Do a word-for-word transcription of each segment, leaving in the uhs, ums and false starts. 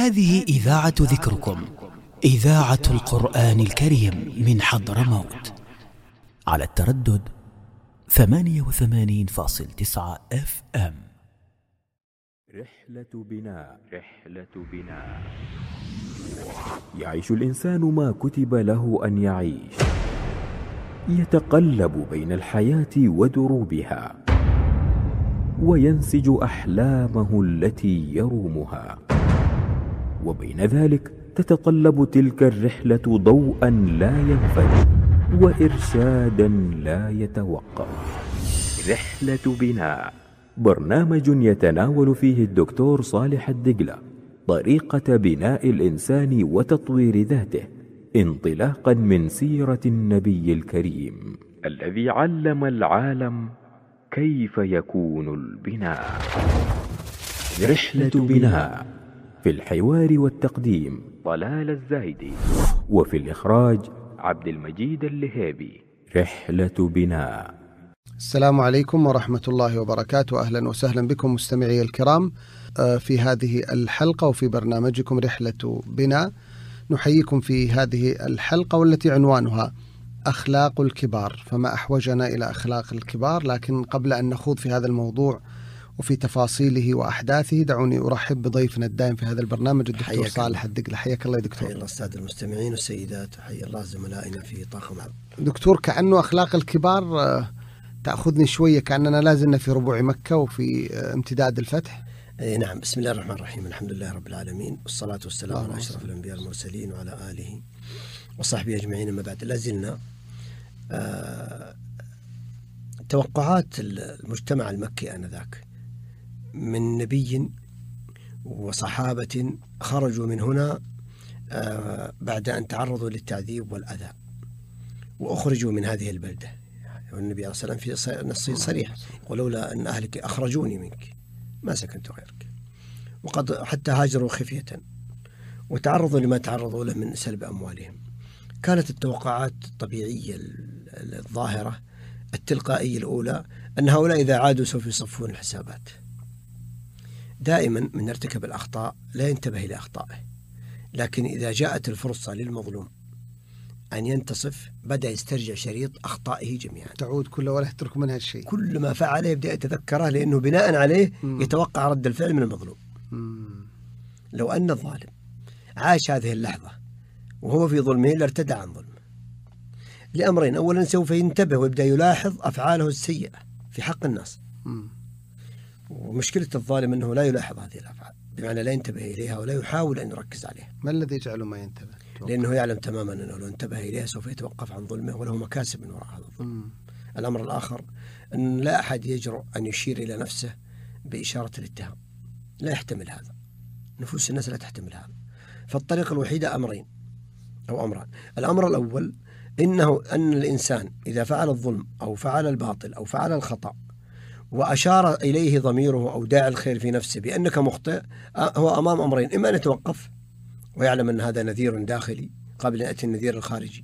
هذه إذاعة ذكركم، إذاعة القرآن الكريم من حضرموت، على التردد ثمانية وثمانين فاصل تسعة اف ام. رحلة بناء. رحلة بناء. يعيش الإنسان ما كتب له أن يعيش، يتقلب بين الحياة ودروبها، وينسج أحلامه التي يرومها، وبين ذلك تتطلب تلك الرحلة ضوءا لا ينفد وإرشادا لا يتوقف. رحلة بناء، برنامج يتناول فيه الدكتور صالح الدقلة طريقة بناء الإنسان وتطوير ذاته، انطلاقا من سيرة النبي الكريم الذي علم العالم كيف يكون البناء. رحلة بناء، في الحوار والتقديم طلال الزايدي، وفي الإخراج عبد المجيد اللهيبي. رحلة بناء. السلام عليكم ورحمة الله وبركاته. أهلا وسهلا بكم مستمعي الكرام في هذه الحلقة وفي برنامجكم رحلة بناء. نحييكم في هذه الحلقة والتي عنوانها أخلاق الكبار، فما أحوجنا إلى أخلاق الكبار. لكن قبل أن نخوض في هذا الموضوع وفي تفاصيله وأحداثه، دعوني أرحب بضيفنا الدائم في هذا البرنامج الدكتور صالح الدقلة. حياك الله يا دكتور. حيا الله السادة المستمعين والسيدات، حيا الله زملائنا في طاقم العمل. دكتور، كأنه أخلاق الكبار تأخذني شوية، كأننا لازلنا في ربوع مكة وفي امتداد الفتح. أي نعم. بسم الله الرحمن الرحيم، الحمد لله رب العالمين، والصلاة والسلام على أشرف الأنبياء المرسلين وعلى آله وصحبه أجمعين. أما بعد، لازلنا آه توقعات المجتمع المكي آنذاك من نبي وصحابة خرجوا من هنا آه بعد أن تعرضوا للتعذيب والأذى وأخرجوا من هذه البلدة. والنبي عليه الصلاة والسلام في نص صريح يقول: لولا أن أهلك أخرجوني منك ما سكنت غيرك. وقد حتى هاجروا خفية وتعرضوا لما تعرضوا له من سلب أموالهم. كانت التوقعات الطبيعية الظاهرة التلقائية الأولى أن هؤلاء إذا عادوا سوف يصفون الحسابات. دائما من ارتكب الأخطاء لا ينتبه إلى أخطائه، لكن إذا جاءت الفرصة للمظلوم أن ينتصف بدأ يسترجع شريط أخطائه جميعا، تعود كل ولا يترك منها الشيء. كل ما فعله يبدأ يتذكره، لأنه بناء عليه م. يتوقع رد الفعل من المظلوم. م. لو أن الظالم عاش هذه اللحظة وهو في ظلمه لارتدع عن ظلمه لأمرين: أولا سوف ينتبه ويبدأ يلاحظ أفعاله السيئة في حق الناس. م. ومشكلة الظالم أنه لا يلاحظ هذه الأفعال، بمعنى لا ينتبه إليها ولا يحاول أن يركز عليها. ما الذي يجعله ما ينتبه؟ لأنه يعلم تماما أنه لو انتبه إليها سوف يتوقف عن ظلمه وله مكاسب من وراء هذا الظلم. م. الأمر الآخر أن لا أحد يجرؤ أن يشير إلى نفسه بإشارة الاتهام، لا يحتمل هذا، نفوس الناس لا تحتمل هذا. فالطريقة الوحيدة أمرين أو أمران. الأمر الأول إنه أن الإنسان إذا فعل الظلم أو فعل الباطل أو فعل الخطأ وأشار إليه ضميره أو داعي الخير في نفسه بأنك مخطئ، هو أمام أمرين: إما أن يتوقف ويعلم أن هذا نذير داخلي قبل أن يأتي النذير الخارجي،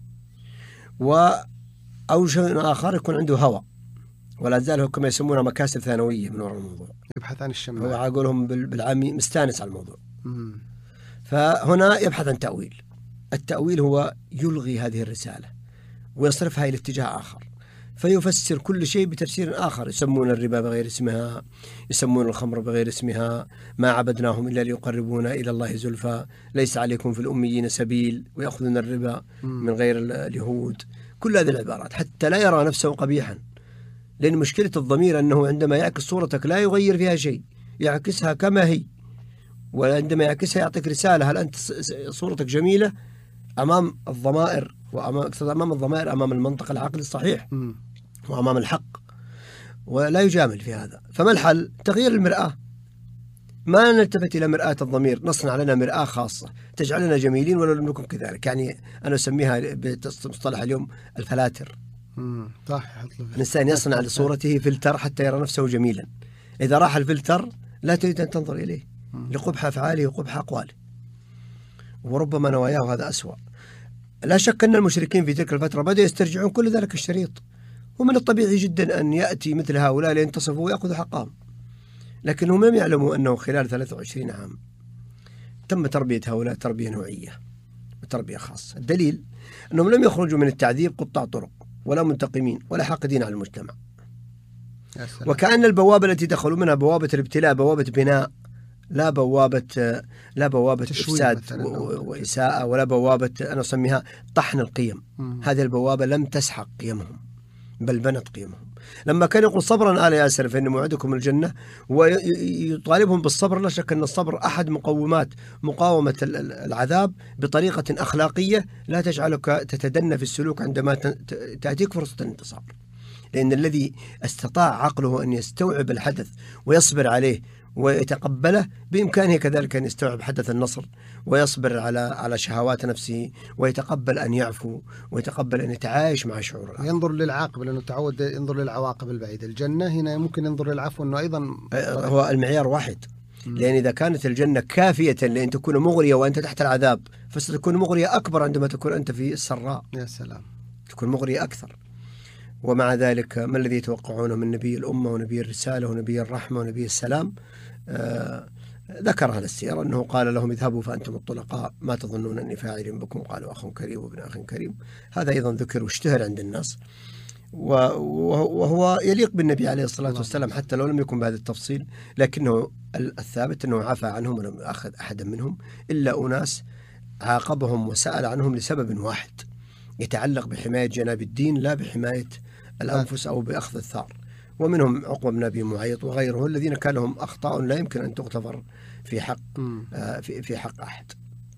و أو شيء آخر يكون عنده هوى ولا زال كما يسمونها مكاسب ثانوية من وراء الموضوع، يبحث عن الشمال، هو أقولهم بالعامي مستانس على الموضوع. مم. فهنا يبحث عن تأويل. التأويل هو يلغي هذه الرسالة ويصرفها إلى اتجاه آخر، فيفسر كل شيء بتفسير آخر. يسمون الربا بغير اسمها، يسمون الخمر بغير اسمها، ما عبدناهم إلا ليقربونا إلى الله زلفى، ليس عليكم في الأميين سبيل، ويأخذون الربا من غير اليهود. كل هذه العبارات حتى لا يرى نفسه قبيحا، لأن مشكلة الضمير أنه عندما يعكس صورتك لا يغير فيها شيء، يعكسها كما هي، وعندما يعكسها يعطيك رسالة: هل أنت صورتك جميلة أمام الضمائر، وأمام أمام الضمائر أمام المنطق العقلي الصحيح م. وأمام الحق، ولا يجامل في هذا. فما الحل؟ تغيير المرآة. ما نلتفت إلى مرآة الضمير، نصنع لنا مرآة خاصة تجعلنا جميلين ولو لم نكن كذلك. يعني أنا أسميها بمصطلح اليوم الفلاتر. صح. الإنسان يصنع لصورته فلتر حتى يرى نفسه جميلا. إذا راح الفلتر لا تريد أن تنظر إليه لقبح أفعاله وقبح أقواله، وربما نواياه هذا أسوأ. لا شك أن المشركين في تلك الفترة بدأوا يسترجعون كل ذلك الشريط، ومن الطبيعي جدا أن يأتي مثل هؤلاء لينتصفوا ويأخذوا حقهم، لكنهم لم يعلموا أنه خلال ثلاثة وعشرين عام تم تربية هؤلاء تربية نوعية وتربية خاصة. الدليل أنهم لم يخرجوا من التعذيب قطاع طرق ولا منتقمين ولا حاقدين على المجتمع، وكأن البوابة التي دخلوا منها بوابة الابتلاء، بوابة بناء، لا بوابة لا بوابة إفساد وإساءة، ولا بوابة أنا أسميها طحن القيم. مم. هذه البوابة لم تسحق قيمهم بل بنت قيمهم. لما كان يقول صبرا آل ياسر فإن موعدكم الجنة ويطالبهم بالصبر، لا شك أن الصبر أحد مقومات مقاومة العذاب بطريقة أخلاقية لا تجعلك تتدنى في السلوك عندما تأتيك فرصة الانتصار، لأن الذي استطاع عقله أن يستوعب الحدث ويصبر عليه ويتقبله بإمكانه كذلك أن يستوعب حدث النصر ويصبر على على شهوات نفسه، ويتقبل أن يعفو، ويتقبل أن يتعايش مع شعور الآخر. ينظر للعاقبة، لأنه تعود ينظر للعواقب البعيدة. الجنة هنا ممكن ينظر للعفو، أنه أيضا هو المعيار واحد. م. لأن إذا كانت الجنة كافية لأن تكون مغرية وأنت تحت العذاب، فستكون مغرية أكبر عندما تكون أنت في السراء. يا سلام، تكون مغرية أكثر. ومع ذلك ما الذي يتوقعونه من نبي الأمة ونبي الرسالة ونبي الرحمة ونبي السلام؟ آه ذكر أهل السيرة أنه قال لهم اذهبوا فأنتم الطلقاء ما تظنون أني فاعل بكم، قالوا أخ كريم وابن أخ كريم. هذا أيضا ذكر واشتهر عند الناس، وهو يليق بالنبي عليه الصلاة والسلام حتى لو لم يكن بهذا التفصيل، لكنه الثابت أنه عفى عنهم ولم يأخذ أحدا منهم إلا أناس عاقبهم وسأل عنهم لسبب واحد يتعلق بحماية جناب الدين لا بحماية الأنفس أو بأخذ الثار. ومنهم عقبة بن أبي معيط وغيره الذين كان لهم أخطاء لا يمكن أن تغتفر في حق آه في في حق أحد.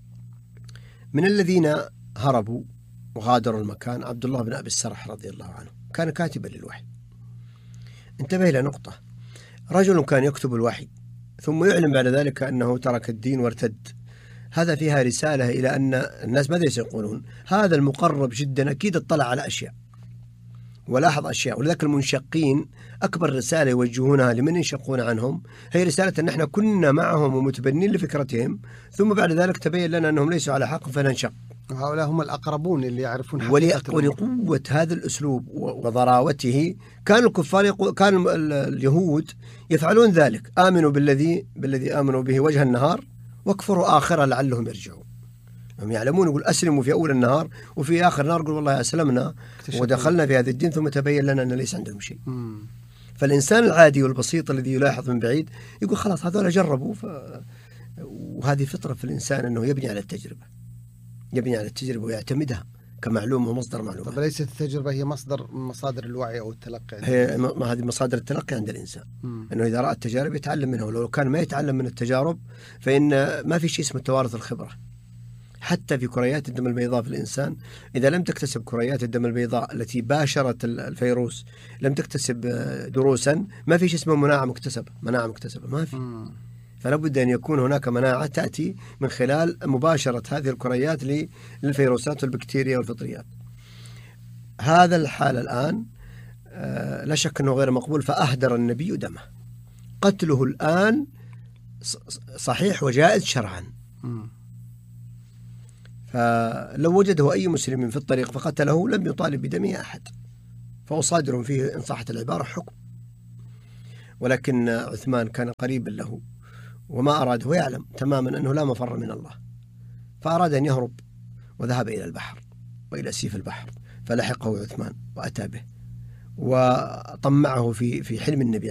من الذين هربوا وغادروا المكان عبد الله بن أبي السرح رضي الله عنه، كان كاتبا للوحي. انتبه إلى نقطة، رجل كان يكتب الوحي ثم يعلن بعد ذلك أنه ترك الدين وارتد. هذا فيها رسالة إلى أن الناس ماذا يقولون؟ هذا المقرب جدا أكيد اطلع على أشياء ولاحظ أشياء. ولذلك المنشقين أكبر رسالة يوجهونها لمن ينشقون عنهم هي رسالة أن احنا كنا معهم ومتبنين لفكرتهم، ثم بعد ذلك تبين لنا أنهم ليسوا على حق فننشق. وهؤلاء هم الأقربون اللي يعرفون حقيقة. ولقوة هذا الأسلوب وضراوته كان الكفار يقول كان اليهود يفعلون ذلك، آمنوا بالذي بالذي آمنوا به وجه النهار واكفروا آخره لعلهم يرجعون. هم يعلمون، يقول أسلموا في أول النهار وفي آخر النهار يقول والله أسلمنا ودخلنا في هذا الدين ثم تبين لنا أن ليس عندهم شيء. مم. فالإنسان العادي والبسيط الذي يلاحظ من بعيد يقول خلاص هذول جربوا ف... وهذه فطرة في الإنسان أنه يبني على التجربة، يبني على التجربة ويعتمدها كمعلومة ومصدر معلومة. طب ليست التجربة هي مصدر مصادر الوعي أو التلقي؟ هي ما هذه مصادر التلقي عند الإنسان. مم. أنه إذا رأى التجارب يتعلم منها، ولو كان ما يتعلم من التجارب فإن ما في شيء اسمه توارث الخبرة. حتى في كريات الدم البيضاء في الإنسان، إذا لم تكتسب كريات الدم البيضاء التي باشرت الفيروس لم تكتسب دروسا، ما في شيء اسمه مناعة مكتسبة. مناعة مكتسبة ما في. مم. فلا بد أن يكون هناك مناعة تأتي من خلال مباشرة هذه الكريات للفيروسات والبكتيريا والفطريات. هذا الحال الآن آه لا شك أنه غير مقبول، فأهدر النبي دمه. قتله الآن صحيح وجائز شرعا. فلو وجده أي مسلم في الطريق فقتله لم يطالب بدمه أحد، فهو صادر فيه إن صحت العبارة حكم. ولكن عثمان كان قريبا له وما أراد، ويعلم تماما أنه لا مفر من الله، فأراد أن يهرب وذهب إلى البحر وإلى سيف البحر، فلحقه عثمان وأتى به وطمعه في في حلم النبي